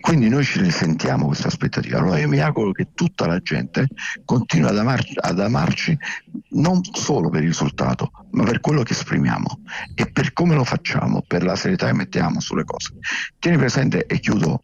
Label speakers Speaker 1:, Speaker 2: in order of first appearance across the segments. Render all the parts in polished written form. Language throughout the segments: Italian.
Speaker 1: quindi noi ci risentiamo questa aspettativa. Allora io mi auguro che tutta la gente continui ad amarci non solo per il risultato, ma per quello che esprimiamo e per come lo facciamo, per la serietà che mettiamo sulle cose. Tieni presente, e chiudo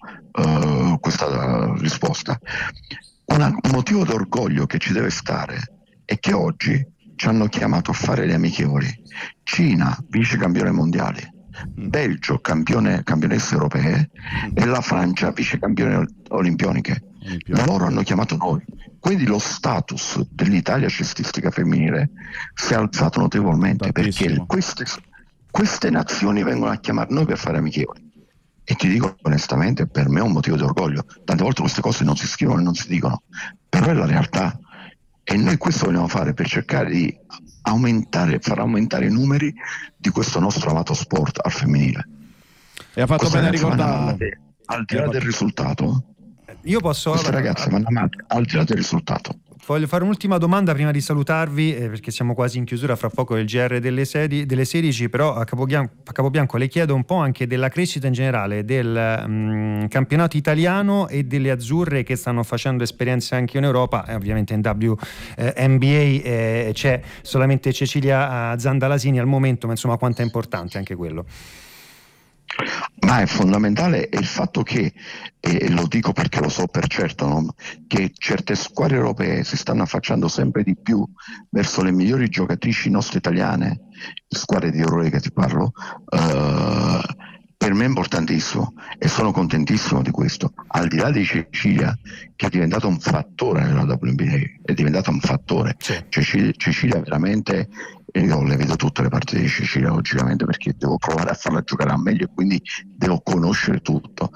Speaker 1: questa risposta, un motivo d'orgoglio che ci deve stare è che oggi ci hanno chiamato a fare le amichevoli. Cina, vice campione mondiale, Belgio, campionesse europee, e la Francia, vice campione olimpioniche. Loro hanno chiamato noi, quindi lo status dell'Italia cestistica femminile si è alzato notevolmente. Tantissimo. Perché queste nazioni vengono a chiamare noi per fare amichevoli, e ti dico onestamente, per me è un motivo di orgoglio. Tante volte queste cose non si scrivono e non si dicono, però è la realtà, e noi questo vogliamo fare per cercare di far aumentare i numeri di questo nostro amato sport al femminile.
Speaker 2: E ha fatto bene a ricordarlo.
Speaker 1: Al di là del risultato,
Speaker 3: io posso,
Speaker 1: queste ragazze vanno avanti al di là del risultato.
Speaker 3: Voglio fare un'ultima domanda prima di salutarvi, perché siamo quasi in chiusura, fra poco il GR delle 16, però a Capobianco le chiedo un po' anche della crescita in generale del campionato italiano e delle azzurre che stanno facendo esperienze anche in Europa, e ovviamente in WNBA c'è solamente Cecilia Zandalasini al momento, ma insomma quanto è importante anche quello?
Speaker 1: Ma è fondamentale il fatto che, e lo dico perché lo so per certo, no? Che certe squadre europee si stanno affacciando sempre di più verso le migliori giocatrici nostre italiane, squadre di Eurolega ti parlo, per me è importantissimo e sono contentissimo di questo. Al di là di Cecilia, che è diventata un fattore nella WNBA, è diventata un fattore. Sì. Cecilia veramente, io le vedo tutte le partite di Cecilia logicamente, perché devo provare a farla giocare al meglio e quindi devo conoscere tutto.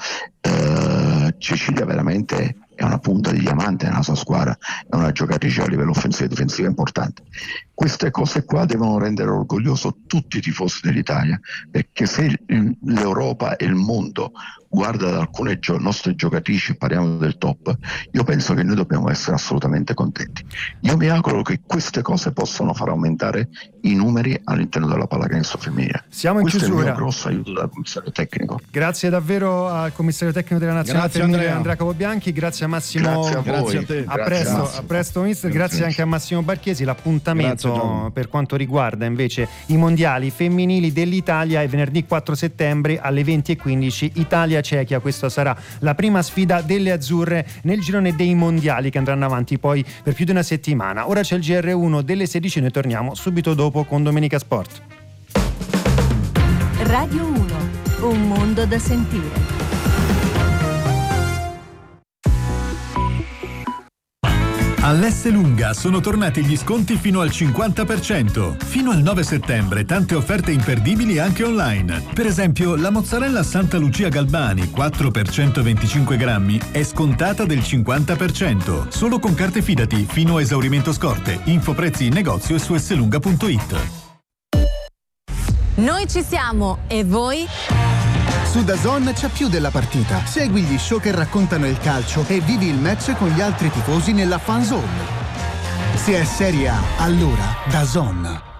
Speaker 1: Cecilia veramente è una punta di diamante nella sua squadra, è una giocatrice a livello offensivo e difensivo importante. Queste cose qua devono rendere orgoglioso tutti i tifosi dell'Italia, perché se l'Europa e il mondo guarda ad alcune nostre giocatrici, parliamo del top, io penso che noi dobbiamo essere assolutamente contenti. Io mi auguro che queste cose possano far aumentare i numeri all'interno della pallacanestro femminile.
Speaker 3: Siamo in chiusura.
Speaker 1: Questo è il mio grosso aiuto dal commissario tecnico.
Speaker 3: Grazie davvero al commissario tecnico della Nazionale femminile Andrea Capobianchi, grazie a Massimo.
Speaker 1: Grazie a voi.
Speaker 2: Grazie a te.
Speaker 3: A presto mister, grazie anche a Massimo Barchesi. L'appuntamento per quanto riguarda invece i mondiali femminili dell'Italia è venerdì 4 settembre alle 20:15 Italia-Cechia. Questa sarà la prima sfida delle azzurre nel girone dei mondiali, che andranno avanti poi per più di una settimana. Ora c'è il GR1 delle 16, noi torniamo subito dopo con Domenica Sport.
Speaker 4: Radio 1, un mondo da sentire.
Speaker 5: All'Esselunga sono tornati gli sconti fino al 50%. Fino al 9 settembre tante offerte imperdibili anche online. Per esempio, la mozzarella Santa Lucia Galbani 4 per 125 grammi è scontata del 50%. Solo con carte Fidati fino a esaurimento scorte. Info prezzi in negozio e su esselunga.it.
Speaker 4: Noi ci siamo, e voi?
Speaker 6: Su DAZN c'è più della partita. Segui gli show che raccontano il calcio e vivi il match con gli altri tifosi nella fan zone. Se è Serie A, allora DAZN.